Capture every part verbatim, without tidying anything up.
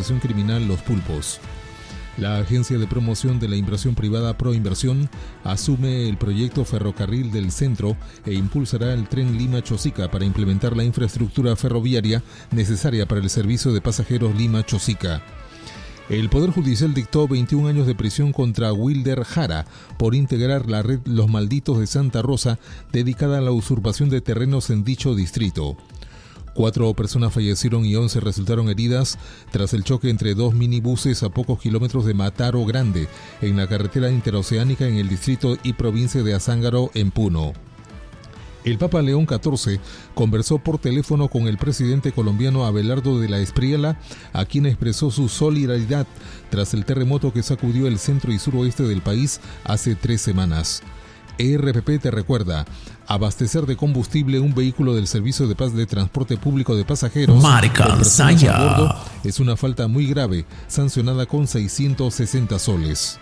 organización criminal Los Pulpos. La Agencia de Promoción de la Inversión Privada Proinversión asume el proyecto Ferrocarril del Centro e impulsará el tren Lima-Chosica para implementar la infraestructura ferroviaria necesaria para el servicio de pasajeros Lima-Chosica. El Poder Judicial dictó veintiún años de prisión contra Wilder Jara por integrar la red Los Malditos de Santa Rosa, dedicada a la usurpación de terrenos en dicho distrito. Cuatro personas fallecieron y once resultaron heridas tras el choque entre dos minibuses a pocos kilómetros de Mataro Grande, en la carretera interoceánica en el distrito y provincia de Azángaro, en Puno. El Papa León catorce conversó por teléfono con el presidente colombiano Abelardo de la Espriella, a quien expresó su solidaridad tras el terremoto que sacudió el centro y suroeste del país hace tres semanas. E R P P te recuerda: abastecer de combustible un vehículo del servicio de paz de transporte público de pasajeros Marca Saya a bordo es una falta muy grave, sancionada con seiscientos sesenta soles.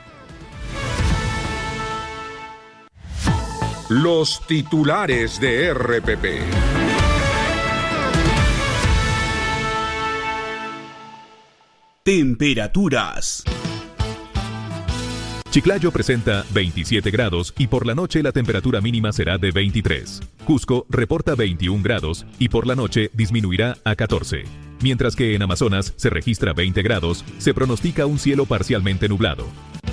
Los titulares de R P P. Temperaturas. Chiclayo presenta veintisiete grados y por la noche la temperatura mínima será de veintitrés. Cusco reporta veintiún grados y por la noche disminuirá a catorce. Mientras que en Amazonas se registra veinte grados, se pronostica un cielo parcialmente nublado.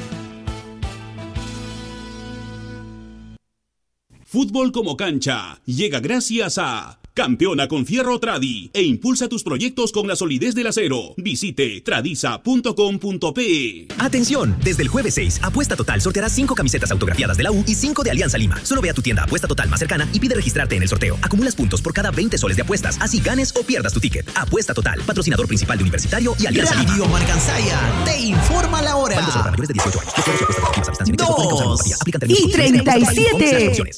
Fútbol como cancha llega gracias a Campeona con Fierro Tradi e impulsa tus proyectos con la solidez del acero. Visite tradiza punto com punto pe. Atención, desde el jueves seis, Apuesta Total sorteará cinco camisetas autografiadas de la U y cinco de Alianza Lima. Solo ve a tu tienda Apuesta Total más cercana y pide registrarte en el sorteo. Acumulas puntos por cada veinte soles de apuestas, así ganes o pierdas tu ticket. Apuesta Total, patrocinador principal de Universitario y Alianza Radio Lima. Marcansaya te informa la hora. Válido solo para mayores de dieciocho años. Los juegos y apuestas deportivas a distancia en exceso pueden causar neuropatía. Aplican términos Y treinta y siete.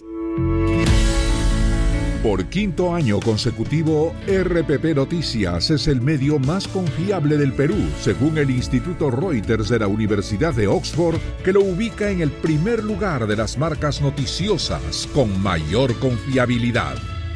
Por quinto año consecutivo, R P P Noticias es el medio más confiable del Perú, según el Instituto Reuters de la Universidad de Oxford, que lo ubica en el primer lugar de las marcas noticiosas con mayor confiabilidad.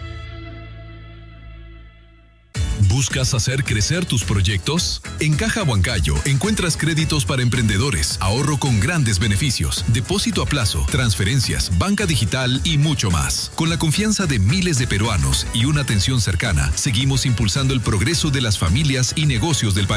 ¿Buscas hacer crecer tus proyectos? En Caja Huancayo encuentras créditos para emprendedores, ahorro con grandes beneficios, depósito a plazo, transferencias, banca digital y mucho más. Con la confianza de miles de peruanos y una atención cercana, seguimos impulsando el progreso de las familias y negocios del país.